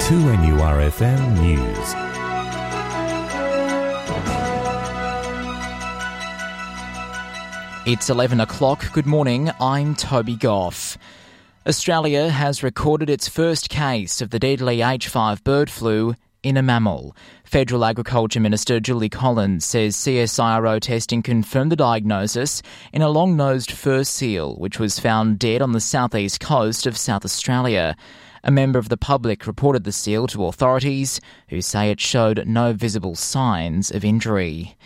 2NURFM News. It's 11 o'clock. Good morning, I'm Toby Goff. Australia has recorded its first case of the deadly H5 bird flu in a mammal. Federal Agriculture Minister Julie Collins says CSIRO testing confirmed the diagnosis in a long-nosed fur seal, which was found dead on the southeast coast of South Australia. A member of the public reported the seal to authorities, who say it showed no visible signs of injury.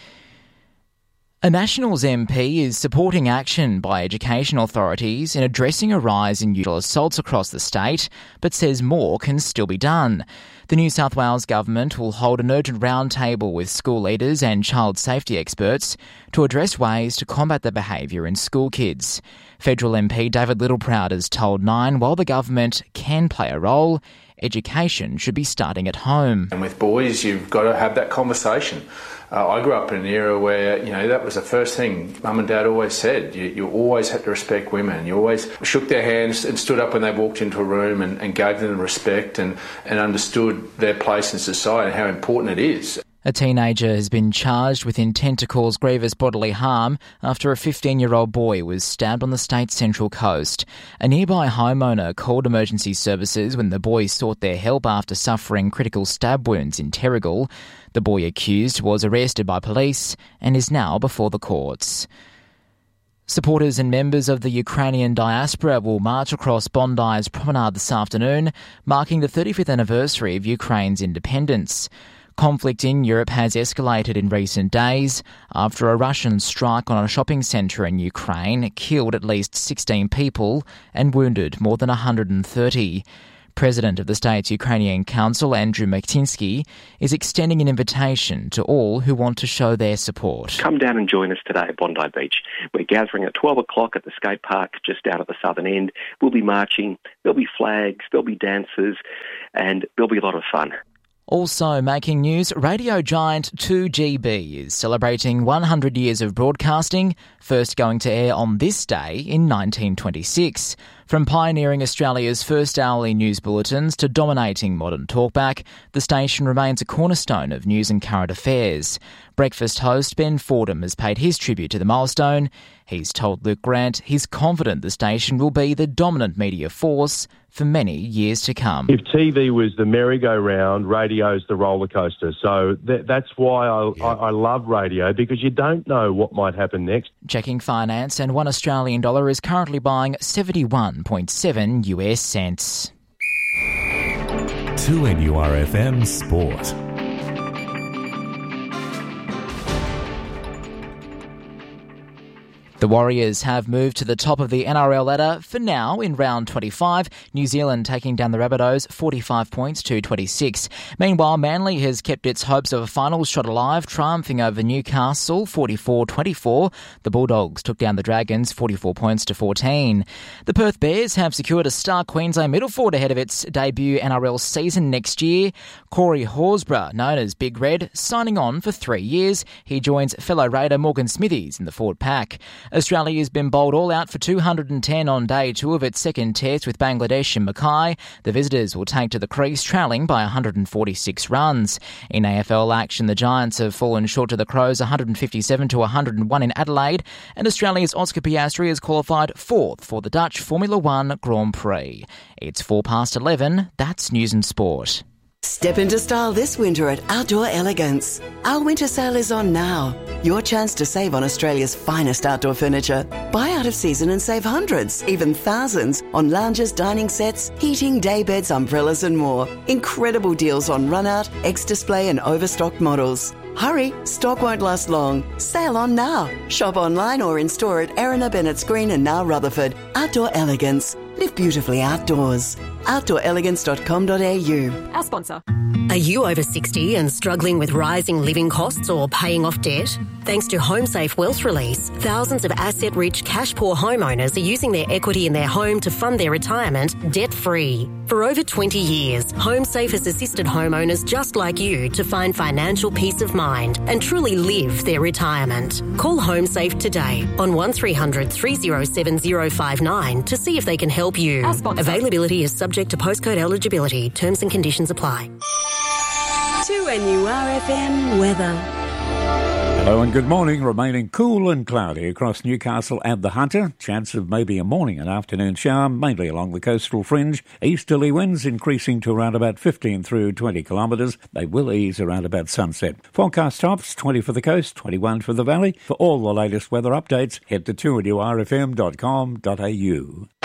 A Nationals MP is supporting action by education authorities in addressing a rise in youthful assaults across the state, but says more can still be done. The New South Wales Government will hold an urgent roundtable with school leaders and child safety experts to address ways to combat the behaviour in school kids. Federal MP David Littleproud has told Nine while the government can play a role, education should be starting at home. And with boys, you've got to have that conversation. I grew up in an era where, that was the first thing Mum and Dad always said. You always had to respect women. You always shook their hands and stood up when they walked into a room and gave them respect and understood their place in society and how important it is. A teenager has been charged with intent to cause grievous bodily harm after a 15-year-old boy was stabbed on the state's central coast. A nearby homeowner called emergency services when the boy sought their help after suffering critical stab wounds in Terrigal. The boy accused was arrested by police and is now before the courts. Supporters and members of the Ukrainian diaspora will march across Bondi's promenade this afternoon, marking the 35th anniversary of Ukraine's independence. Conflict in Europe has escalated in recent days after a Russian strike on a shopping centre in Ukraine killed at least 16 people and wounded more than 130. President of the state's Ukrainian Council, Andrew Maktinsky, is extending an invitation to all who want to show their support. Come down and join us today at Bondi Beach. We're gathering at 12 o'clock at the skate park just out at the southern end. We'll be marching, there'll be flags, there'll be dancers, and there'll be a lot of fun. Also making news, radio giant 2GB is celebrating 100 years of broadcasting, first going to air on this day in 1926. From pioneering Australia's first hourly news bulletins to dominating modern talkback, the station remains a cornerstone of news and current affairs. Breakfast host Ben Fordham has paid his tribute to the milestone. He's told Luke Grant he's confident the station will be the dominant media force for many years to come. If TV was the merry-go-round, radio's the roller coaster. So that's why I love radio, because you don't know what might happen next. Checking finance, and $1 Australian dollar is currently buying 71.7 US cents. 2NURFM Sport. The Warriors have moved to the top of the NRL ladder for now in round 25, New Zealand taking down the Rabbitohs 45 points to 26. Meanwhile, Manly has kept its hopes of a finals shot alive, triumphing over Newcastle 44-24. The Bulldogs took down the Dragons 44 points to 14. The Perth Bears have secured a star Queensland middle forward ahead of its debut NRL season next year. Corey Horsburgh, known as Big Red, signing on for 3 years. He joins fellow Raider Morgan Smithies in the forward pack. Australia has been bowled all out for 210 on day 2 of its second test with Bangladesh in Mackay. The visitors will take to the crease trailing by 146 runs. In AFL action, the Giants have fallen short to the Crows 157 to 101 in Adelaide, and Australia's Oscar Piastri has qualified 4th for the Dutch Formula One Grand Prix. It's 11:04. That's News and Sport. Step into style this winter at Outdoor Elegance. Our winter sale is on now. Your chance to save on Australia's finest outdoor furniture. Buy out of season and save hundreds, even thousands, on lounges, dining sets, heating, daybeds, umbrellas and more. Incredible deals on run-out, ex-display and overstocked models. Hurry, stock won't last long. Sale on now. Shop online or in store at Erina, Bennett's Green and now Rutherford. Outdoor Elegance. Live beautifully outdoors. OutdoorElegance.com.au. Our sponsor. Are you over 60 and struggling with rising living costs or paying off debt? Thanks to HomeSafe Wealth Release, thousands of asset-rich, cash-poor homeowners are using their equity in their home to fund their retirement debt-free. For over 20 years, HomeSafe has assisted homeowners just like you to find financial peace of mind and truly live their retirement. Call HomeSafe today on 1300 307 059 to see if they can help you. Availability is subject to postcode eligibility. Terms and conditions apply. 2NURFM weather. Hello and good morning. Remaining cool and cloudy across Newcastle and the Hunter. Chance of maybe a morning and afternoon shower, mainly along the coastal fringe. Easterly winds increasing to around about 15 through 20 kilometres. They will ease around about sunset. Forecast tops, 20 for the coast, 21 for the valley. For all the latest weather updates, head to 2NURFM.com.au.